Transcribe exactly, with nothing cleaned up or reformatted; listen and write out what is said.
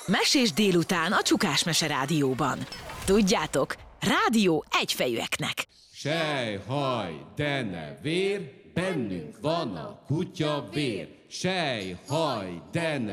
Mesés délután a Csukásmese Rádióban. Tudjátok, rádió egyfejűeknek. Sej, haj, dene, vér, bennünk van a kutya vér. Sej, haj, dene.